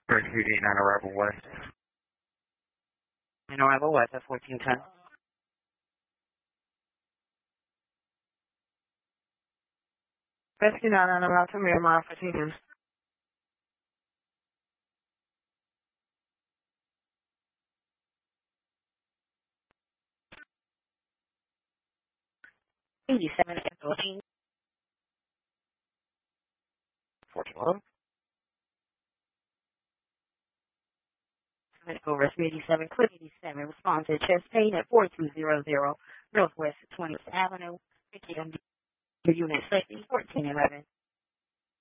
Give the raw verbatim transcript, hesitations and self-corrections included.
First eighty-nine arrival west. And arrival west at fourteen ten. Rescue nine on the route to Miramar for T News. eighty-seven at fourteen. fourteen one. Medical Rescue eighty-seven, Clip eighty-seven, respond to chest pain at four two zero zero Northwest twentieth Avenue, fifty M D, unit safety, fourteen eleven.